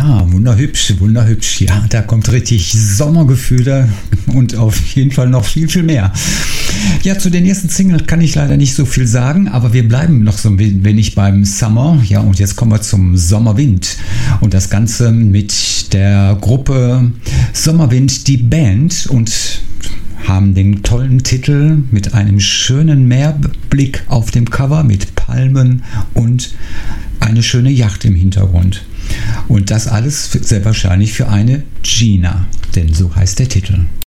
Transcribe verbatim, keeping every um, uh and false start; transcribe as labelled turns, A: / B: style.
A: Ja, wunderhübsch, wunderhübsch. Ja, da kommt richtig Sommergefühle und auf jeden Fall noch viel, viel mehr. Ja, zu den ersten Singles kann ich leider nicht so viel sagen, aber wir bleiben noch so ein wenig beim Summer. Ja, und jetzt kommen wir zum Sommerwind. Und das Ganze mit der Gruppe Sommerwind, die Band, und haben den tollen Titel mit einem schönen Meerblick auf dem Cover mit Palmen und eine schöne Yacht im Hintergrund. Und das alles sehr wahrscheinlich für eine Gina, denn so heißt der Titel.